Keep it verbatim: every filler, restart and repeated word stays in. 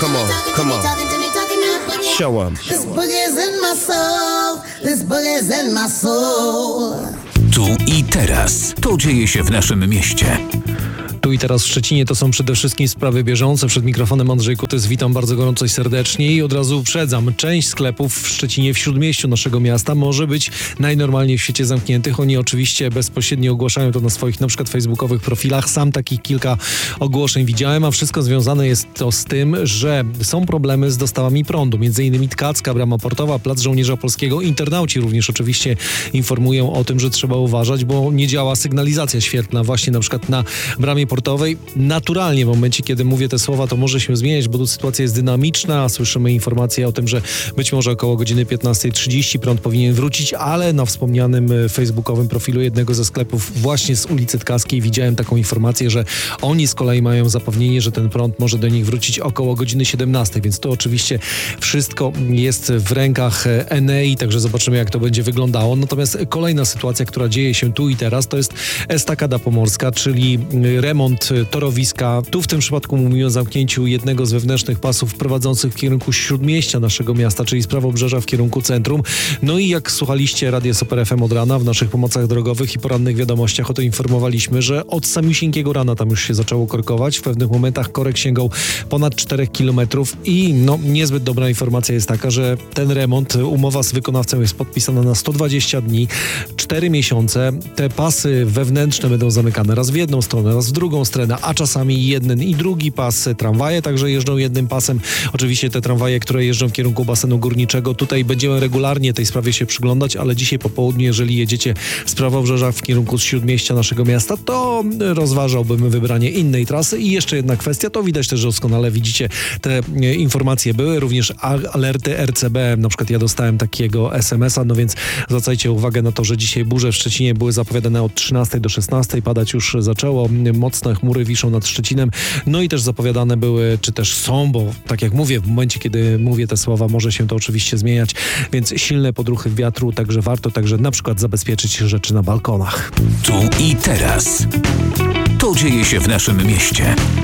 come on, come on. Show 'em. This boogie's in my soul. This boogie's in my soul. Tu i teraz. To dzieje się w naszym mieście. Tu i teraz w Szczecinie to są przede wszystkim sprawy bieżące. Przed mikrofonem Andrzej Kutys, witam bardzo gorąco i serdecznie i od razu uprzedzam. Część sklepów w Szczecinie, w śródmieściu naszego miasta może być najnormalniej w świecie zamkniętych. Oni oczywiście bezpośrednio ogłaszają to na swoich na przykład facebookowych profilach. Sam takich kilka ogłoszeń widziałem, a wszystko związane jest to z tym, że są problemy z dostawami prądu. Między innymi Tkacka, Brama Portowa, Plac Żołnierza Polskiego. Internauci również oczywiście informują o tym, że trzeba uważać, bo nie działa sygnalizacja świetlna właśnie na przykład na Bramie Portowej. Naturalnie w momencie, kiedy mówię te słowa, to może się zmieniać, bo tu sytuacja jest dynamiczna. Słyszymy informacje o tym, że być może około godziny piętnasta trzydzieści prąd powinien wrócić, ale na wspomnianym facebookowym profilu jednego ze sklepów właśnie z ulicy Tkackiej widziałem taką informację, że oni z kolei mają zapewnienie, że ten prąd może do nich wrócić około godziny siedemnastej, więc to oczywiście wszystko jest w rękach Enei, także zobaczymy, jak to będzie wyglądało. Natomiast kolejna sytuacja, która dzieje się tu i teraz, to jest Estakada Pomorska, czyli remont torowiska. Tu w tym przypadku mówimy o zamknięciu jednego z wewnętrznych pasów prowadzących w kierunku śródmieścia naszego miasta, czyli z Prawobrzeża w kierunku centrum. No i jak słuchaliście Radia Super F M od rana w naszych pomocach drogowych i porannych wiadomościach, o to informowaliśmy, że od samiusieńkiego rana tam już się zaczęło korkować. W pewnych momentach korek sięgał ponad czterech kilometrów i no niezbyt dobra informacja jest taka, że ten remont, umowa z wykonawcą jest podpisana na sto dwadzieścia dni, cztery miesiące. Te pasy wewnętrzne będą zamykane raz w jedną stronę, raz w drugą stronę, a czasami jeden i drugi pas. Tramwaje także jeżdżą jednym pasem. Oczywiście te tramwaje, które jeżdżą w kierunku basenu górniczego. Tutaj będziemy regularnie tej sprawie się przyglądać, ale dzisiaj po południu, jeżeli jedziecie z Prawobrzeża w kierunku śródmieścia naszego miasta, to rozważałbym wybranie innej trasy. I jeszcze jedna kwestia, to widać też doskonale, widzicie, te informacje były, również alerty R C B, na przykład ja dostałem takiego es em es a, no więc zwracajcie uwagę na to, że dzisiaj burze w Szczecinie były zapowiadane od trzynastej do szesnastej, padać już zaczęło, mocne chmury wiszą nad Szczecinem, no i też zapowiadane były, czy też są, bo tak jak mówię, w momencie, kiedy mówię te słowa, może się to oczywiście zmieniać, więc silne podruchy wiatru, także warto także na przykład zabezpieczyć rzeczy na balkonach. Tu i teraz. To dzieje się w naszym mieście.